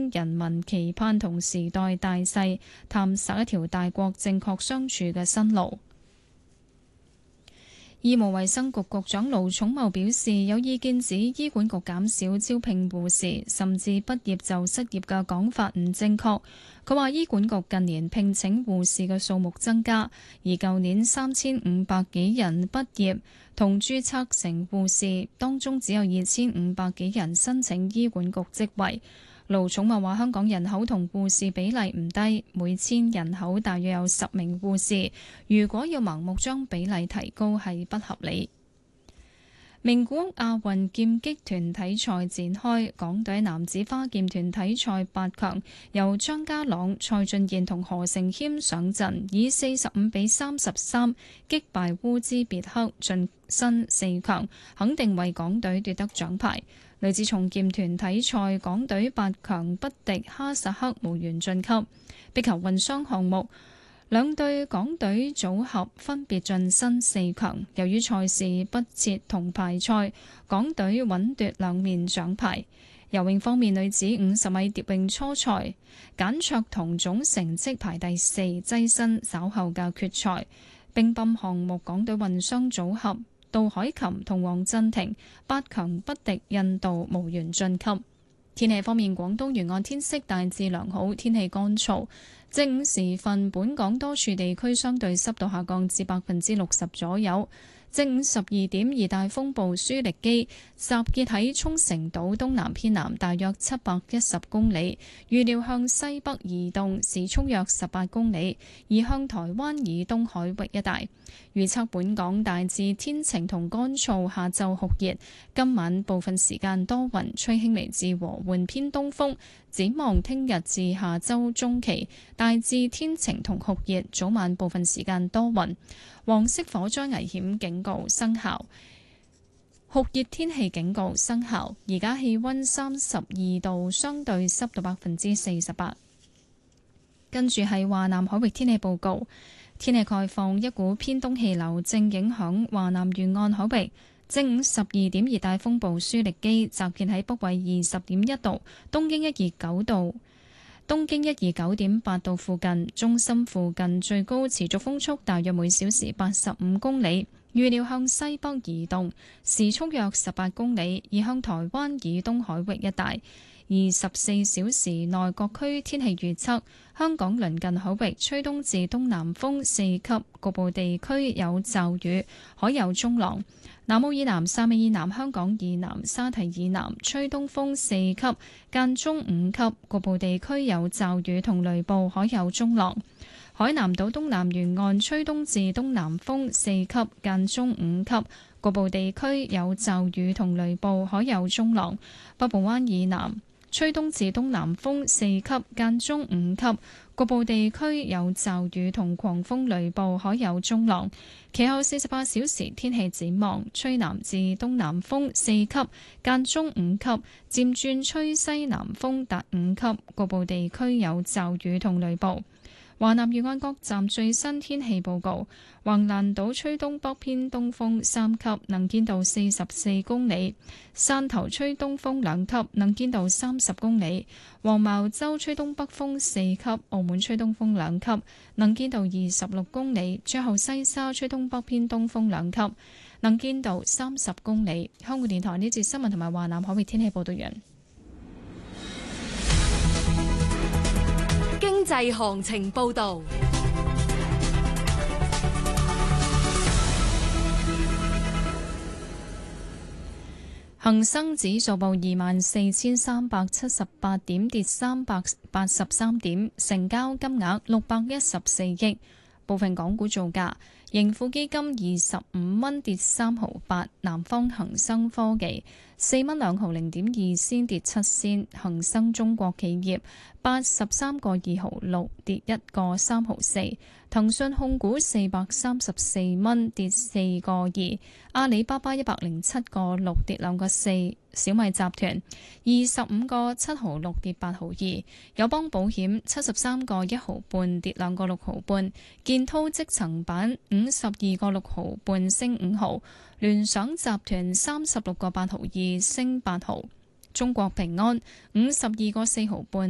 將人民期盼同時代大勢，探索一條大國正確相處嘅新路。醫務衛生局局長盧寵茂表示，有意見指醫管局減少招聘護士，甚至畢業就失業嘅講法唔正確。佢話醫管局近年聘請護士嘅數目增加，而舊年3500幾人畢業同註冊成護士，當中只有2500幾人申請醫管局職位。盧寵茂話：香港人口同護士比例唔低，每千人口大約有10名護士。如果要盲目將比例提高，係不合理。名古屋亞運劍擊團體賽展開，港隊男子花劍團體賽8強，由張家朗、蔡俊彥同何成謙上陣，以45比33擊敗烏茲別克，晉身4強，肯定為港隊奪得獎牌。女子重劍團體賽，港隊8強不敵哈薩克，無緣晉級。壁球混雙項目，兩隊港隊組合分別晉身4強。由於賽事不設銅牌賽，港隊穩奪2面獎牌。游泳方面，女子50米蝶泳初賽，簡卓彤總成績排第4，躋身稍後嘅決賽。乒乓項目，港隊混雙組合杜凱琹同黃鎮廷8強不敵印度，無緣晉級。天氣方面，廣東沿岸天色大致良好，天氣乾燥。正午時分，本港多處地區相對濕度下降至60%左右。正午12點，熱帶風暴舒力基集結喺沖繩島東南偏南大約710公里，預料向西北移動，時速約18公里，移向台灣以東海域一帶。預測本港大致天晴同乾燥，下晝酷熱，今晚部分時間多雲，吹輕微至和緩偏東風。展望聽日至下周中期，大致天晴同酷熱，早晚部分時間多雲。黃色火災危險警告生效，酷熱天氣警告生效。而家氣溫32度，相對濕度48%。跟住係華南海域天氣報告。天氣概況，一股偏東氣流正影響華南沿岸海域。正午12點，熱帶風暴舒力基集結喺北緯20.1度，東經129.8度附近，中心附近最高持續風速大約每小時85公里，預料向西北移動，時速約18公里，移向台灣以東海域一帶。24小時內各區天氣預測：香港鄰近海域吹東至東南風4級，局部地區有驟雨，海有中浪。南澳以南、汕尾以南、香港以南、沙堤以南吹東風4級，間中5級，局部地區有驟雨同雷暴，海有中浪。海南島東南沿岸吹東至東南風4級，間中5級，局部地區有驟雨同雷暴，海有中浪。北部灣以南吹東至東南風4級，間中5級，局部地區有驟雨同狂風雷暴，海有中浪。其後48小時天氣展望：吹南至東南風4級，間中5級，漸轉吹西南風達5級，局部地區有驟雨同雷暴。華南沿岸各站最新天氣報告：橫瀾島吹東北偏東風3級，能見度44公里；汕頭吹東風2級，能見度30公里；黃茅洲吹東北風4級，澳門吹東風2級，能見度26公里；最後西沙吹東北偏東風2級，能見度30公里。香港電台呢節新聞同埋華南海域天氣報道完。 經濟行情報道。 恒生指數報24,378點，跌383點，成交金額614億。部分港股造價：盈富基金25蚊跌3毫8，南方恒生科技4蚊2毫0.2仙跌7仙，恒生中國企業83個2毫6跌1個3毫4，騰訊控股434蚊跌4個2，阿里巴巴107個6跌2個4，小米集團25個7毫6跌8毫2，友邦保險73個1毫半跌2個6毫半，建滔積層板52個6毫半升5毫，聯想集團36個8毫2升8毫，中國平安52個4毫半